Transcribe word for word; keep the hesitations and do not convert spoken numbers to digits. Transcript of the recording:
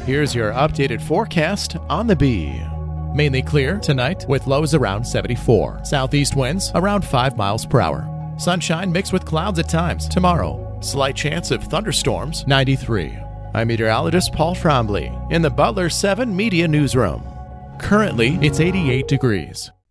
Here's your updated forecast on the Bee. Mainly clear tonight with lows around seventy-four. Southeast winds around five miles per hour. Sunshine mixed with clouds at times tomorrow. Slight chance of thunderstorms, ninety-three. I'm meteorologist Paul Trombley in the Butler seven Media Newsroom. Currently, it's eighty-eight degrees.